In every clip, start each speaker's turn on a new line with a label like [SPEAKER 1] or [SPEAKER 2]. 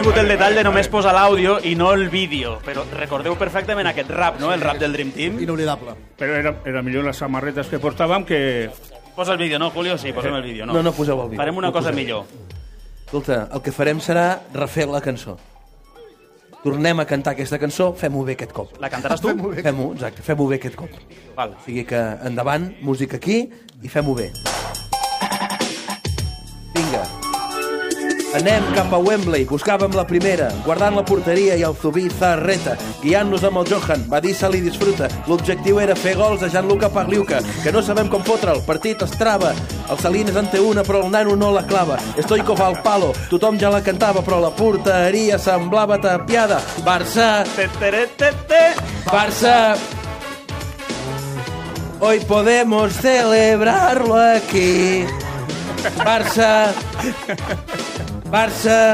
[SPEAKER 1] tingut el detall de només posar l'àudio i no el vídeo, però recordeu perfectament aquest rap, no? El rap del Dream Team.
[SPEAKER 2] Inoblidable.
[SPEAKER 3] Però era millor les samarretes que portàvem que...
[SPEAKER 1] Posa el vídeo, no, Julio? Sí, posem el vídeo, no?
[SPEAKER 4] No poseu el vídeo.
[SPEAKER 1] Farem una cosa millor.
[SPEAKER 4] Escolta, el que farem serà refer la cançó. Tornem a cantar aquesta cançó, fem-ho bé aquest cop.
[SPEAKER 1] La cantaràs tu?
[SPEAKER 4] Fem-ho, exacte, fem-ho bé aquest cop.
[SPEAKER 1] Val.
[SPEAKER 4] O sigui que endavant, música aquí, i fem-ho bé. Vinga. Anem cap a Wembley, buscàvem la primera, guardant la porteria i el Zubizarreta, guiant-nos amb el Johan, va dir se li disfruta. L'objectiu era fer gols a Gianluca Pagliuca, que no sabem com fotre, el partit es trava. El Salines en té una, però el nano no la clava. Stoikov al palo, tothom ja la cantava, però la porteria semblava tapiada. Barça... Barça... Hoy podemos celebrarlo aquí. Barça... Barça...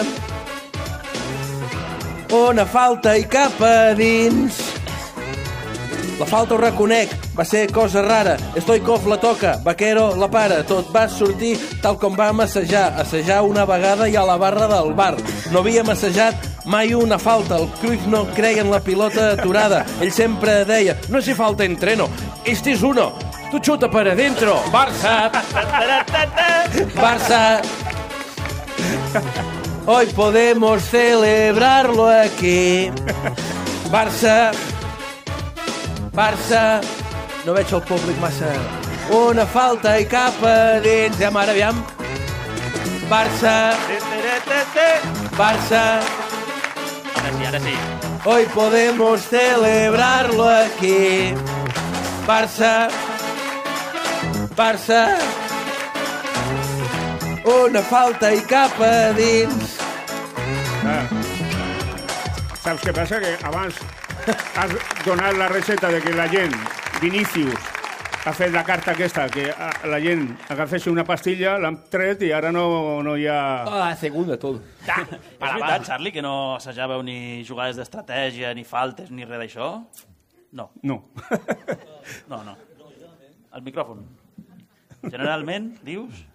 [SPEAKER 4] Una falta i cap a dins. La falta ho reconec, va ser cosa rara. Stoikov la toca, Vaquero la para. Tot va sortir tal com vam assajar una vegada i a la barra del bar. No havíem assajat mai una falta. El Cruyff no creia en la pilota aturada. Ell sempre deia, no si falta entreno, este es uno. Tu chuta para adentro. Barça. Barça. Hoy podemos celebrarlo aquí. Barça. Barça. No veig el públic massa. Una falta i cap a dins. Ja, mare, aviam. Barça. Barça.
[SPEAKER 1] Ara sí.
[SPEAKER 4] Hoy podemos celebrarlo aquí. Barça. Barça. Una falta i cap a dins.
[SPEAKER 3] Saps què passa? Que abans has donat la recepta de que la gent, Vinícius, ha fet la carta aquesta, que la gent agafés una pastilla, l'han tret i ara no hi ha...
[SPEAKER 4] segunda, tot.
[SPEAKER 1] És veritat, Charlie, que no assajàveu ni jugades d'estratègia, ni faltes, ni res d'això? No.
[SPEAKER 3] No.
[SPEAKER 1] No. El micròfon. Generalment, dius...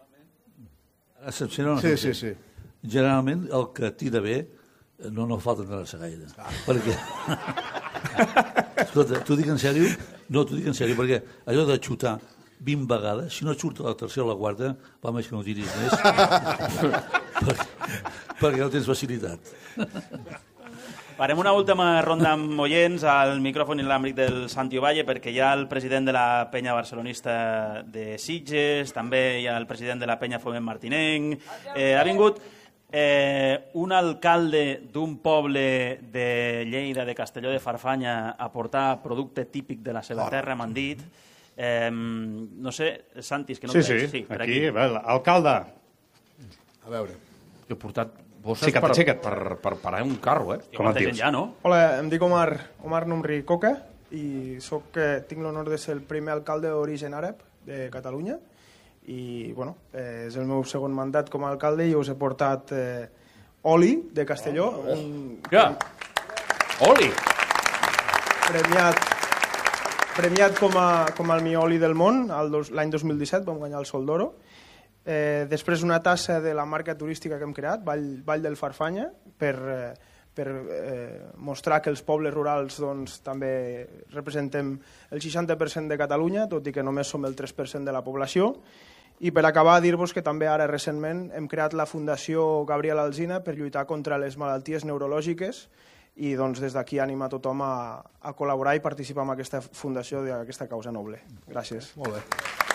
[SPEAKER 2] Sí, sí, sí.
[SPEAKER 5] Generalment, el que tira bé no falta anar-se gaire. Perquè... Escolta, t'ho dic en sèrio? No, t'ho dic en sèrio, perquè allò de xutar 20 vegades, si no et surt a la tercera o la quarta, va més que no tiris més, perquè no tens facilitat.
[SPEAKER 1] Farem una última ronda amb oients al micròfon inalàmbric del Santi Ovalle, perquè hi ha el president de la penya barcelonista de Sitges, també hi ha el president de la penya Foment Martinenc. Ha vingut un alcalde d'un poble de Lleida, de Castelló de Farfanya, a portar producte típic de la seva terra, m'han dit. No sé, Santi, és que no et veig.
[SPEAKER 3] Sí, aquí, alcalde.
[SPEAKER 2] A veure.
[SPEAKER 6] Jo he portat bosses per parar un carro,
[SPEAKER 1] Com et dius? Ja, no?
[SPEAKER 7] Hola, em dic Omar Numri Coca i tinc l'honor de ser el primer alcalde d'origen àrab de Catalunya i, bueno, és el meu segon mandat com a alcalde i us he portat oli de Castelló.
[SPEAKER 6] Oli!
[SPEAKER 7] Premiat com el millor oli del món l'any 2017, vam guanyar el Sol d'Oro. Després una tassa de la marca turística que hem creat, Vall del Farfanya, per mostrar que els pobles rurals també representem el 60% de Catalunya, tot i que només som el 3% de la població. I per acabar, dir-vos que també ara recentment hem creat la Fundació Gabriel Alsina per lluitar contra les malalties neurològiques i des d'aquí anima a tothom a col·laborar i participar en aquesta fundació d'aquesta causa noble. Gràcies.
[SPEAKER 2] Molt bé.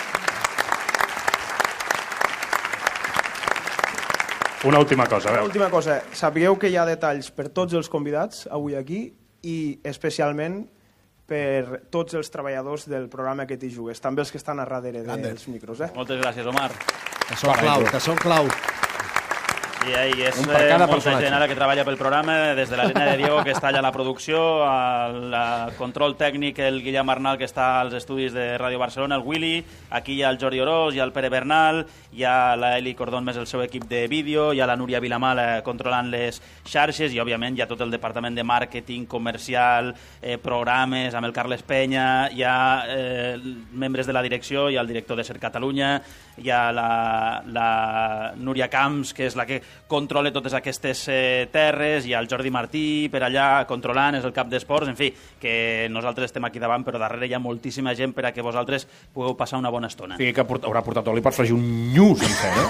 [SPEAKER 3] Una última cosa, a veure.
[SPEAKER 7] Una última cosa. Sapigueu que hi ha detalls per tots els convidats avui aquí i especialment per tots els treballadors del programa Que t'hi jugues, també els que estan a darrere dels micros.
[SPEAKER 1] Moltes gràcies, Omar.
[SPEAKER 2] Que són clau.
[SPEAKER 1] I és molta gent ara que treballa pel programa, des de la línia de Diego, que està allà a la producció, al control tècnic, el Guillem Arnal, que està als estudis de Ràdio Barcelona, el Willy, aquí hi ha el Jordi Orós, hi ha el Pere Bernal, hi ha l'Eli Cordón més el seu equip de vídeo, hi ha la Núria Vilamal controlant les xarxes i, òbviament, hi ha tot el departament de màrqueting, comercial, programes, amb el Carles Penya, hi ha membres de la direcció, hi ha el director de Ser Catalunya, hi ha la Núria Camps, que és la que controla totes aquestes terres, hi ha el Jordi Martí per allà controlant, és el cap d'esports, en fi, que nosaltres estem aquí davant, però darrere hi ha moltíssima gent per a que vosaltres pugueu passar una bona estona.
[SPEAKER 6] Sí, que haurà portat oli per fregir un nyu sencer, no?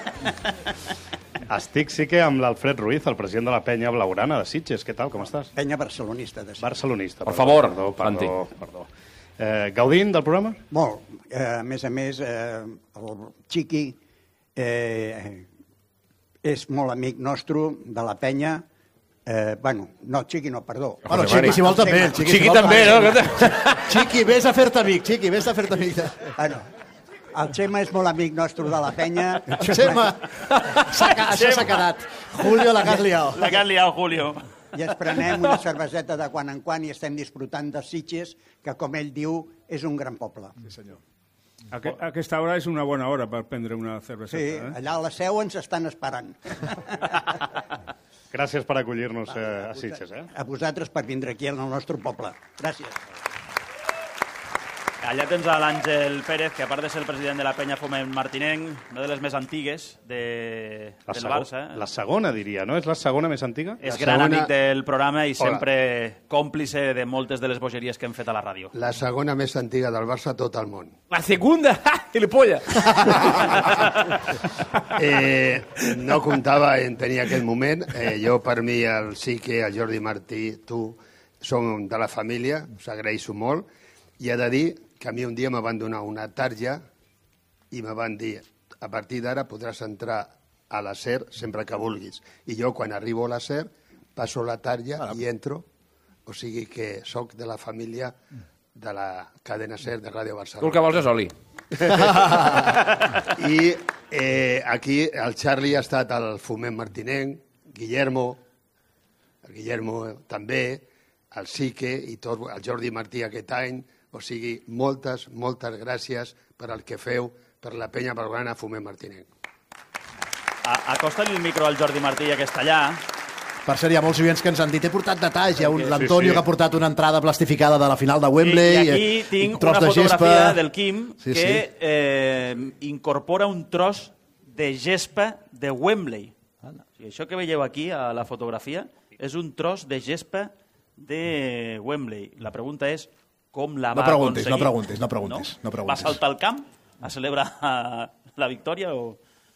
[SPEAKER 6] Estic sí que amb l'Alfred Ruiz, el president de la penya blaugrana de Sitges. Què tal, com estàs?
[SPEAKER 8] Penya barcelonista de Sitges.
[SPEAKER 6] Barcelonista.
[SPEAKER 5] Per favor,
[SPEAKER 6] Santi. Perdó. Gaudint del programa?
[SPEAKER 8] Molt. A més, el Chiqui és molt amic nostre de la penya. Chiqui no, perdó.
[SPEAKER 2] Bueno, Chiqui, si vol també.
[SPEAKER 5] Chiqui també, no?
[SPEAKER 2] Chiqui, vés a fer-te amic, Chiqui, vés a fer-te amic.
[SPEAKER 8] El Xema és molt amic nostre de la penya.
[SPEAKER 2] Xema, això s'ha quedat. Julio, la que has liat.
[SPEAKER 1] La que has liat, Julio.
[SPEAKER 8] I ens prenem una cerveseta de quan en quan i estem disfrutant de Sitges, que, com ell diu, és un gran poble.
[SPEAKER 2] Sí, senyor.
[SPEAKER 3] Aquesta hora és una bona hora per prendre una cerveseta.
[SPEAKER 8] Sí, allà a la Seu ens estan esperant.
[SPEAKER 6] Gràcies per acollir-nos a Sitges.
[SPEAKER 8] A vosaltres per vindre aquí al nostre poble. Gràcies.
[SPEAKER 1] Allà tens a l'Àngel Pérez, que a part de ser el president de la penya Foment Martinenc, una de les més antigues del Barça.
[SPEAKER 6] La segona, diria, no? És la segona més antiga?
[SPEAKER 1] És gran amic del programa i sempre còmplice de moltes de les bogeries que hem fet a la ràdio.
[SPEAKER 9] La segona més antiga del Barça a tot el món.
[SPEAKER 4] La segunda, gilipollas.
[SPEAKER 9] No comptava en tenir aquell moment. Jo, per mi, el Sique, el Jordi Martí, tu, som de la família, us agraeixo molt. I he de dir que a mi un dia me van donar una tarja i me van dir, a partir d'ara podràs entrar a la SER sempre que vulguis. I jo, quan arribo a la SER, passo la tarja i entro. O sigui que sóc de la família de la cadena SER de Ràdio Barcelona.
[SPEAKER 5] Tu el que vols és oli.
[SPEAKER 9] I aquí el Charlie ha estat al Foment Martinenc, Guillermo també, el Sique i tot, el Jordi Martí aquest any. O sigui, moltes gràcies per el que feu per la penya blaugrana Foment Martinenc.
[SPEAKER 1] Acosta-li el micro al Jordi Martí, ja que està allà.
[SPEAKER 2] Per cert, hi ha molts oients que ens han dit, he portat detalls, hi ha l'Antonio que ha portat una entrada plastificada de la final de Wembley,
[SPEAKER 1] i aquí tinc una fotografia del Quim que incorpora un tros de gespa de Wembley. Això que veieu aquí a la fotografia és un tros de gespa de Wembley. La pregunta és com la va aconseguir.
[SPEAKER 2] No preguntis.
[SPEAKER 1] Va saltar al camp a celebrar la victòria o...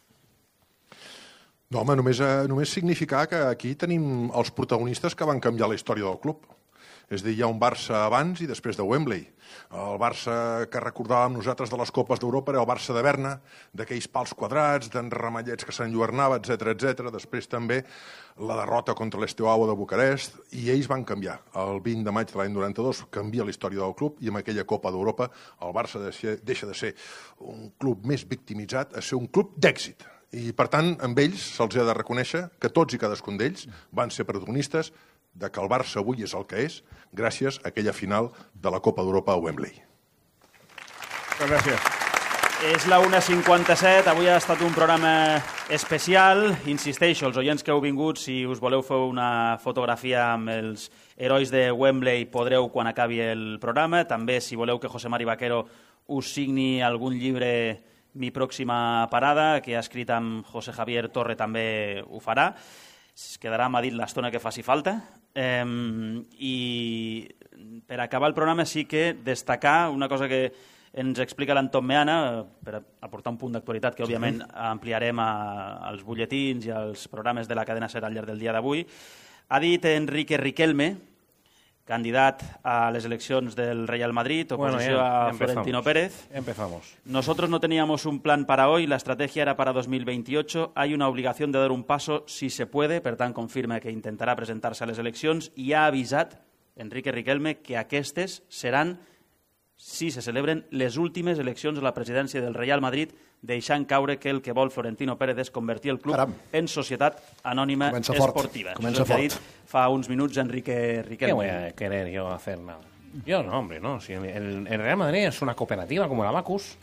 [SPEAKER 10] No, home, només significar que aquí tenim els protagonistes que van canviar la història del club. És a dir, hi ha un Barça abans i després de Wembley. El Barça que recordàvem nosaltres de les Copes d'Europa era el Barça de Berna, d'aquells pals quadrats, d'enramallets que s'enlluernava, etc. Després també la derrota contra l'Esteaua de Bucarest, i ells van canviar. El 20 de maig de l'any 92 canvia la història del club i amb aquella Copa d'Europa el Barça deixa de ser un club més victimitzat a ser un club d'èxit. I, per tant, amb ells se'ls ha de reconèixer que tots i cadascun d'ells van ser protagonistes de que el Barça avui és el que és gràcies a aquella final de la Copa d'Europa a Wembley.
[SPEAKER 3] Gràcies.
[SPEAKER 1] És la 1:57, avui ha estat un programa especial. Insisteixo, els oients que heu vingut, si us voleu fer una fotografia amb els herois de Wembley, podreu quan acabi el programa. També, si voleu que José Mari Vaquero us signi algun llibre, Mi pròxima parada, que ha escrit amb José Javier Torre, també ho farà. Es quedarà a Madrid l'estona que faci falta. I per acabar el programa sí que destacar una cosa que ens explica l'Anton Meana, per aportar un punt d'actualitat que òbviament ampliarem als butlletins i als programes de la cadena SER al llarg del dia d'avui. Ha dit Enrique Riquelme, candidat a les eleccions del Real Madrid, oposición a Florentino Pérez.
[SPEAKER 6] Empezamos.
[SPEAKER 1] Nosotros no teníamos un plan para hoy, la estrategia era para 2028. Hay una obligación de dar un paso si se puede, per tant confirma que intentarà presentar-se a les eleccions i ha avisat Enrique Riquelme que aquestes seran, si se celebren, les últimes eleccions a la presidència del Real Madrid, deixant caure que el que vol Florentino Pérez és convertir el club en societat anònima esportiva.
[SPEAKER 2] Comença
[SPEAKER 1] fort. Ha dit fa uns minuts Enrique Riquelme.
[SPEAKER 6] ¿Qué voy a querer yo hacer nada? Yo no, hombre, no. Si el Real Madrid es una cooperativa como el Abacus.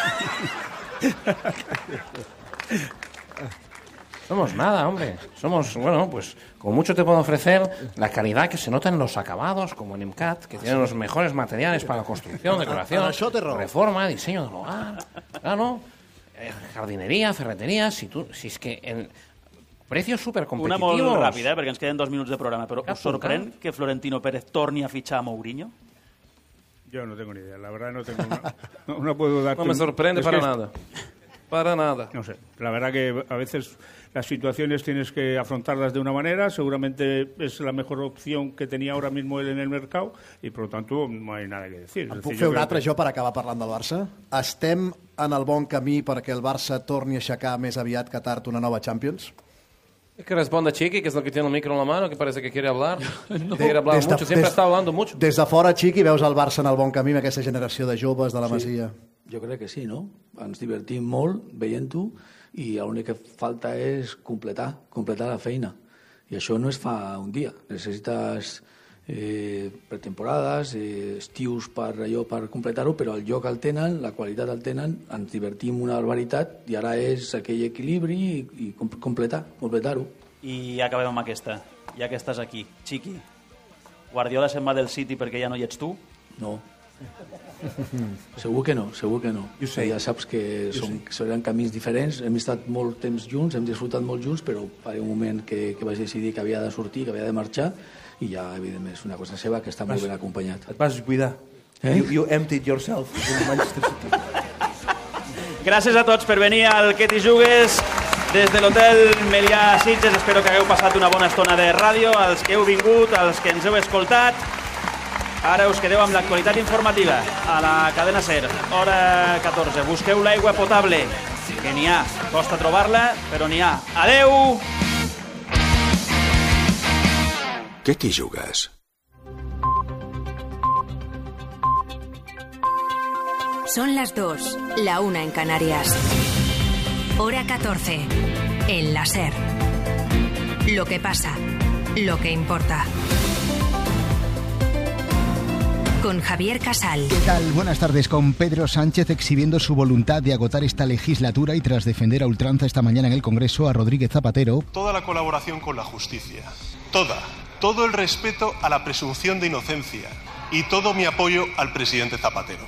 [SPEAKER 6] Somos nada, hombre. Somos, bueno, pues como mucho te puedo ofrecer la calidad que se nota en los acabados, como en IMCAT, que tienen los mejores materiales para la construcción, decoración, reforma, diseño del hogar, claro, jardinería, ferretería. Si es que Precios supercompetitivos.
[SPEAKER 1] Una molt ràpida, perquè ens queden 2 minuts de programa, però us sorprèn que Florentino Pérez torni a fichar a Mourinho?
[SPEAKER 3] Yo no tengo ni idea, la verdad no tengo no puedo darte...
[SPEAKER 6] No me sorprende para nada. Para nada.
[SPEAKER 3] No sé, la verdad que a veces las situaciones tienes que afrontarlas de una manera, seguramente es la mejor opción que tenía ahora mismo él en el mercado y por lo tanto no hay nada que decir.
[SPEAKER 2] Em puc fer un altre jo per acabar parlant del Barça? Estem en el bon camí perquè el Barça torni a aixecar més aviat que tard una nova Champions?
[SPEAKER 6] Que responda Chiqui, que es el que tiene el micro en la mano, que parece que quiere hablar. No. Quiere hablar mucho, siempre ha estado hablando mucho.
[SPEAKER 2] Des de fora, Chiqui, veus el Barça en el bon camí amb aquesta generació de joves de la Masia?
[SPEAKER 5] Jo crec que sí, no? Ens divertim molt veient-ho i l'únic que falta és completar la feina. I això no es fa un dia. Necessites pretemporades, estius per completar-ho, però el joc el tenen, la qualitat el tenen, ens divertim una barbaritat i ara és aquell equilibri i completar-ho.
[SPEAKER 1] I acabem amb aquesta, ja que estàs aquí. Chiqui, Guardiola se'n va del City perquè ja no hi ets tu?
[SPEAKER 5] No. Segur que no. Ja saps que seran camins diferents, hem estat molt temps junts, hem disfrutat molt junts, però va haver un moment que vaig decidir que havia de sortir, que havia de marxar, i ja, evidentment, és una cosa seva que està molt ben acompanyat.
[SPEAKER 4] Et vas cuidar. You emptied yourself in Manchester City.
[SPEAKER 1] Gràcies a tots per venir al Que t'hi jugues des de l'hotel Melià Sitges. Espero que hagueu passat una bona estona de ràdio, als que heu vingut, als que ens heu escoltat. Ara us quedeu amb l'actualitat informativa a la cadena SER, hora 14. Busqueu l'aigua potable, que n'hi ha. Costa trobar-la, però n'hi ha. Adeu!
[SPEAKER 11] ¿Qué te jugas?
[SPEAKER 12] Son las 2, la 1 en Canarias. Hora 14, en la SER. Lo que pasa, lo que importa. Con Javier Casal.
[SPEAKER 13] ¿Qué tal? Buenas tardes. Con Pedro Sánchez exhibiendo su voluntad de agotar esta legislatura y tras defender a ultranza esta mañana en el Congreso a Rodríguez Zapatero.
[SPEAKER 14] Toda la colaboración con la justicia. Todo el respeto a la presunción de inocencia y todo mi apoyo al presidente Zapatero.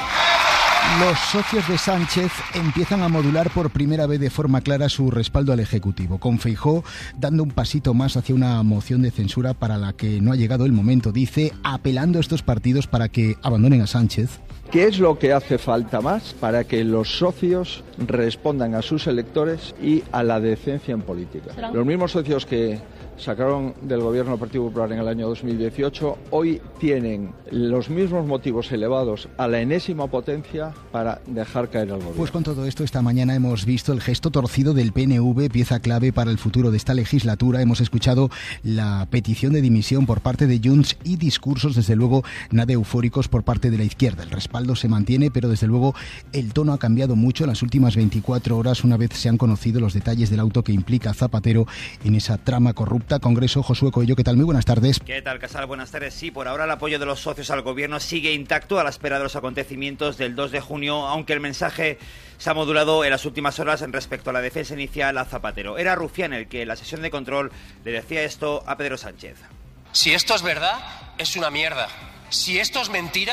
[SPEAKER 13] Los socios de Sánchez empiezan a modular por primera vez de forma clara su respaldo al Ejecutivo, con Feijóo dando un pasito más hacia una moción de censura para la que no ha llegado el momento, dice, apelando a estos partidos para que abandonen a Sánchez.
[SPEAKER 15] ¿Qué es lo que hace falta más para que los socios respondan a sus electores y a la decencia en política? Los mismos socios que sacaron del gobierno del Partido Popular en el año 2018, hoy tienen los mismos motivos elevados a la enésima potencia para dejar caer al gobierno.
[SPEAKER 13] Pues con todo esto, esta mañana hemos visto el gesto torcido del PNV, pieza clave para el futuro de esta legislatura. Hemos escuchado la petición de dimisión por parte de Junts y discursos, desde luego, nada eufóricos por parte de la izquierda. El respaldo se mantiene, pero desde luego el tono ha cambiado mucho en las últimas 24 horas, una vez se han conocido los detalles del auto que implica a Zapatero en esa trama corrupta. Congreso, Josué Coello, ¿qué tal? Muy buenas tardes.
[SPEAKER 16] ¿Qué tal, Casal? Buenas tardes. Sí, por ahora el apoyo de los socios al gobierno sigue intacto a la espera de los acontecimientos del 2 de junio, aunque el mensaje se ha modulado en las últimas horas en respecto a la defensa inicial a Zapatero. Era Rufián el que en la sesión de control le decía esto a Pedro Sánchez.
[SPEAKER 17] Si esto es verdad, es una mierda. Si esto es mentira,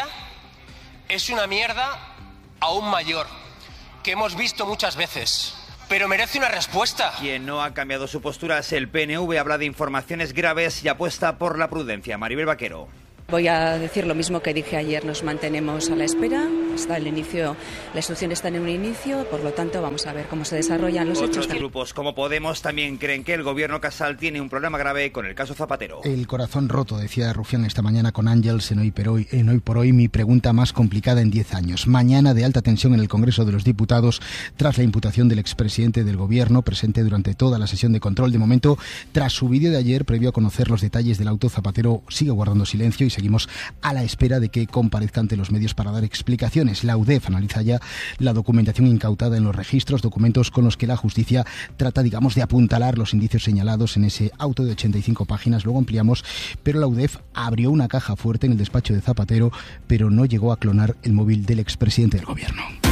[SPEAKER 17] es una mierda aún mayor, que hemos visto muchas veces. Pero merece una respuesta.
[SPEAKER 16] Quien no ha cambiado su postura es el PNV, habla de informaciones graves y apuesta por la prudencia. Maribel Vaquero.
[SPEAKER 18] Voy a decir lo mismo que dije ayer, nos mantenemos a la espera, está el inicio, la instrucción está en un inicio, por lo tanto vamos a ver cómo se desarrollan los hechos.
[SPEAKER 16] Otros grupos como Podemos también creen que el gobierno Casal tiene un problema grave con el caso Zapatero.
[SPEAKER 13] El corazón roto, decía Rufián esta mañana con Ángels en Hoy por Hoy, mi pregunta más complicada en 10 años. Mañana de alta tensión en el Congreso de los Diputados tras la imputación del expresidente del gobierno, presente durante toda la sesión de control. De momento, tras su vídeo de ayer, previo a conocer los detalles del auto, Zapatero sigue guardando silencio y seguimos a la espera de que comparezca ante los medios para dar explicaciones. La UDEF analiza ya la documentación incautada en los registros, documentos con los que la justicia trata, digamos, de apuntalar los indicios señalados en ese auto de 85 páginas. Luego ampliamos, pero la UDEF abrió una caja fuerte en el despacho de Zapatero, pero no llegó a clonar el móvil del expresidente del gobierno.